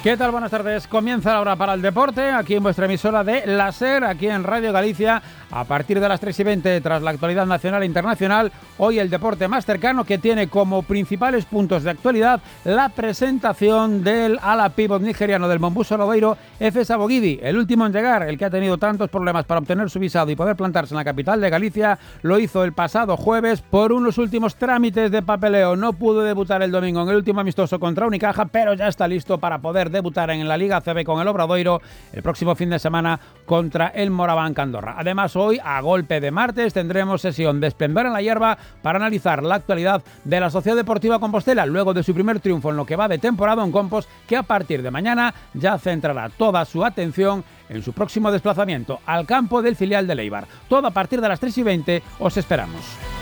¿Qué tal? Buenas tardes. Comienza la hora para el deporte, aquí en vuestra emisora de la SER, aquí en Radio Galicia, a partir de las 3:20, tras la actualidad nacional e internacional. Hoy el deporte más cercano, que tiene como principales puntos de actualidad la presentación del ala pívot nigeriano del Mombuso Lodeiro, Efes Abogidi, el último en llegar, el que ha tenido tantos problemas para obtener su visado y poder plantarse en la capital de Galicia. Lo hizo el pasado jueves por unos últimos trámites de papeleo. No pudo debutar el domingo en el último amistoso contra Unicaja, pero ya está listo para poder debutar en la Liga ACB con el Obradoiro el próximo fin de semana contra el Moraván Andorra. Además, hoy, a golpe de martes, tendremos sesión de Esplendor en la Hierba para analizar la actualidad de la Sociedad Deportiva Compostela, luego de su primer triunfo en lo que va de temporada en Compos, que a partir de mañana ya centrará toda su atención en su próximo desplazamiento al campo del filial de Eibar. Todo a partir de las 3:20, os esperamos.